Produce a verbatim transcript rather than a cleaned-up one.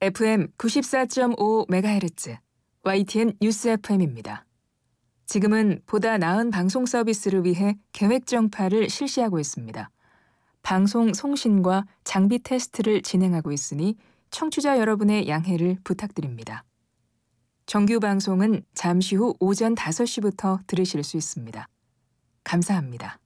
에프엠 구십사 점 오 메가헤르츠 와이티엔 뉴스 에프엠입니다. 지금은 보다 나은 방송 서비스를 위해 계획 정파를 실시하고 있습니다. 방송 송신과 장비 테스트를 진행하고 있으니 청취자 여러분의 양해를 부탁드립니다. 정규 방송은 잠시 후 오전 다섯 시부터 들으실 수 있습니다. 감사합니다.